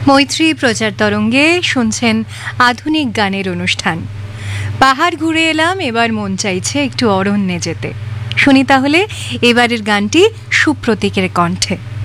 মৈত্রী প্রচার তরঙ্গে শুনছেন আধুনিক গানের অনুষ্ঠান। পাহাড় ঘুরে এলাম, এবার মন চাইছে একটু অরণ্যে যেতে। শুনি তাহলে এবারের গানটি সুপ্রতীকের কণ্ঠে।